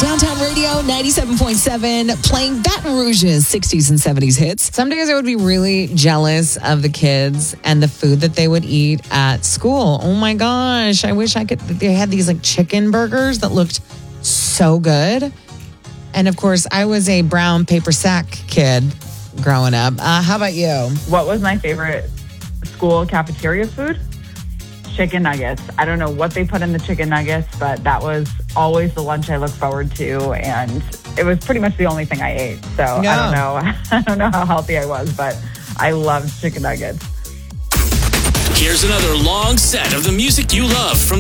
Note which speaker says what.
Speaker 1: Downtown Radio 97.7, playing Baton Rouge's 60s and 70s hits.
Speaker 2: Some days I would be really jealous of the kids and the food that they would eat at school. Oh my gosh, I wish I could. They had these like chicken burgers that looked so good. And of course, I was a brown paper sack kid growing up. How about you?
Speaker 3: What was my favorite school cafeteria food? Chicken nuggets. I don't know what they put in the chicken nuggets, but that was always the lunch I looked forward to, and it was pretty much the only thing I ate. So I don't know how healthy I was, but I loved chicken nuggets.
Speaker 4: Here's another long set of the music you love from